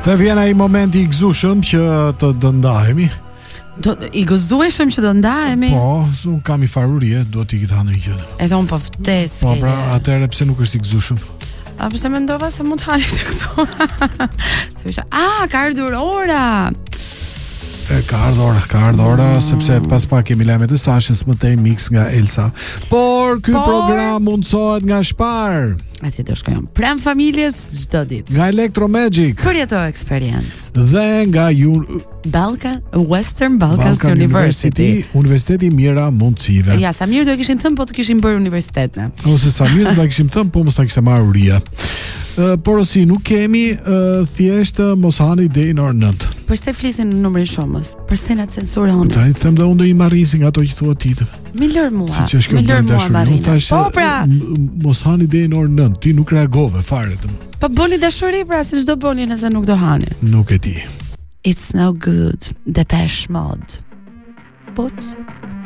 Dhe vjen ai momenti I gëzueshëm që të ndahemi. I gëzueshëm që do ndahemi. Po, un kam I farurie, duhet t'i kita ndonjë gjë. Edhe un po vdes. Po pra, atëherë pse nuk është I gëzueshëm? A pse mendova se mund të halim të këso. Se visha, ka ardhur ora. Ka ardhur ora, sepse pas pak kemi lajmet e Sashës, më tej mix nga Elsa. Por ky program mundsohet nga Spar. Atje do shkojmë pranë familjes çdo ditë. Nga Electromagic. Përjeto experience. Dhe nga Western Balkans University. Universiteti I Mira Mundësive. Ja, sa mirë do e kishim thënë po të kishim bërë universitet ne. Ose sa mirë do ta kishim thënë po mos ta kishte marrë uria. Por si nuk kemi thjesht mos hani deri në orën 9. Përse flisin në numrin shumës? Përse na censuroni? Ta I them dhe unë do I marrisi nga ato që thua ti. Mi lër mua. Mi lër mua Marina. Po pra, mos hani deri në orën 9. Ti nuk reagove fare të. Po bëni dashuri pra, si çdo bëni nëse nuk do hani. Nuk e di. It's no good. Depeche Mode. Put